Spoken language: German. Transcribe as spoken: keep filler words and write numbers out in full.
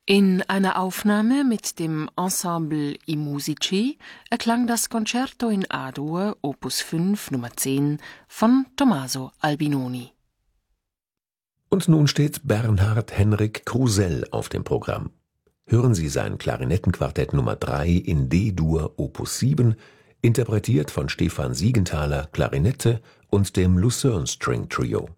In einer Aufnahme mit dem Ensemble I Musici erklang das Concerto in A-Dur, Opus fünf, Nummer zehn von Tommaso Albinoni. Und nun steht Bernhard Henrik Krusell auf dem Programm. Hören Sie sein Klarinettenquartett Nummer drei in D-Dur, Opus sieben, interpretiert von Stefan Siegenthaler, Klarinette und dem Lucerne String Trio.